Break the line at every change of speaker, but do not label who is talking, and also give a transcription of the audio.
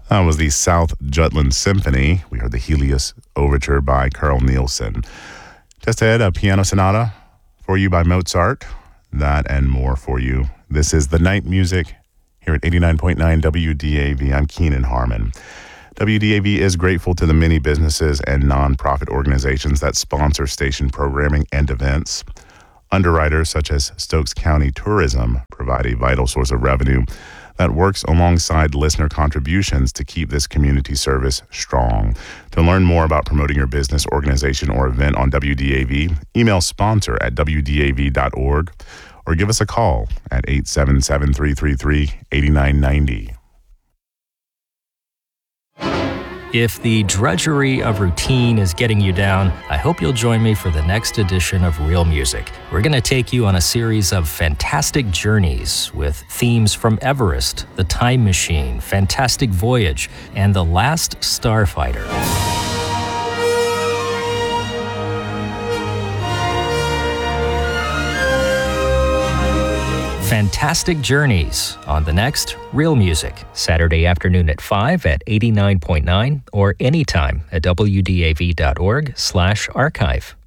That was the South Jutland Symphony. We heard the Helios Overture by Carl Nielsen. Just ahead, a piano sonata for you by Mozart. That and more for you. This is The Night Music here at 89.9 WDAV. I'm Keenan Harmon. WDAV is grateful to the many businesses and nonprofit organizations that sponsor station programming and events. Underwriters such as Stokes County Tourism provide a vital source of revenue that works alongside listener contributions to keep this community service strong. To learn more about promoting your business, organization, or event on WDAV, email sponsor at wdav.org or give us a call at 877-333-8990.
If the drudgery of routine is getting you down, I hope you'll join me for the next edition of Real Music. We're going to take you on a series of fantastic journeys with themes from Everest, The Time Machine, Fantastic Voyage, and The Last Starfighter. Fantastic Journeys on the next Real Music, Saturday afternoon at 5 at 89.9 or anytime at wdav.org/archive.